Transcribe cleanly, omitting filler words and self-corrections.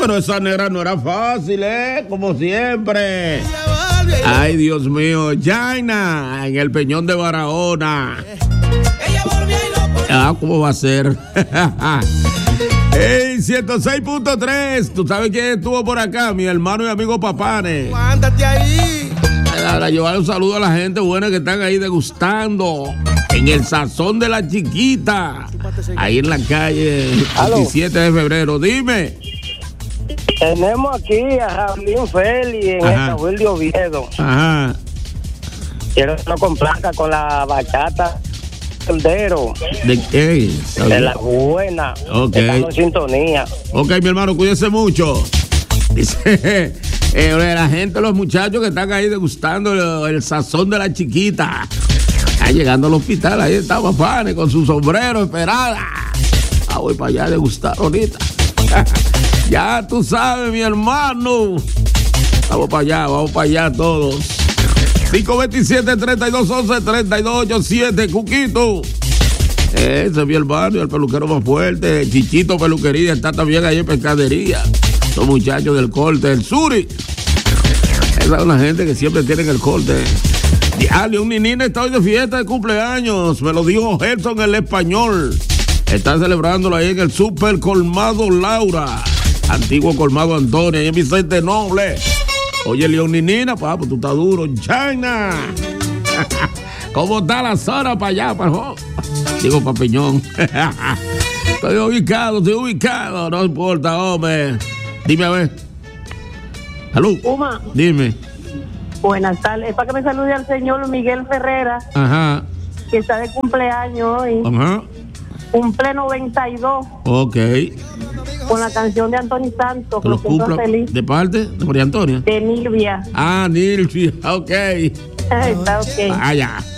pero esa negra no era fácil, como siempre. Ay, Dios mío, Jaina, en el Peñón de Barahona. ¿Cómo va a ser? Hey, 106.3. ¿Tú sabes quién estuvo por acá? Mi hermano y amigo Papane. Ándate ahí. Para llevar un saludo a la gente buena que están ahí degustando en el Sazón de la Chiquita, ahí en la calle 27 de febrero. Dime. Tenemos aquí a Raulín Feli en el Cabil de Oviedo. Ajá. Quiero uno con placa con la bachata Caldero. ¿De qué? De la buena. Ok. Estamos en sintonía. Ok, mi hermano, cuídese mucho. Dice la gente, los muchachos que están ahí degustando el Sazón de la Chiquita. Ahí llegando al hospital, ahí está Papane con su sombrero esperada. Voy para allá a degustar ahorita. Ya tú sabes, mi hermano. Vamos para allá todos. 527-3211-3287, Cuquito. Ese es mi hermano, el peluquero más fuerte. Chichito Peluquería está también ahí en Pescadería. Los muchachos del corte, el Suri. Esa es una gente que siempre tienen el corte. Diario, un niñina está hoy de fiesta de cumpleaños. Me lo dijo Gerson el español. Están celebrándolo ahí en el Super Colmado Laura. Antiguo Colmado Antonio, ahí en Vicente Noble. Oye, Leoninina, pues tú estás duro. China. ¿Cómo está la zona para allá, pajo? Digo, Papiñón. Estoy ubicado. No importa, hombre. Dime a ver. Salud. Uma. Dime. Buenas tardes. Es para que me salude al señor Miguel Ferrera. Ajá. Que está de cumpleaños hoy. Ajá. Cumple 92. Ok. Con la canción de Antonio Santos. Que los cumpla. ¿De parte? ¿De María Antonia? De Nilvia. Nilvia. Ok. Está ok. Vaya.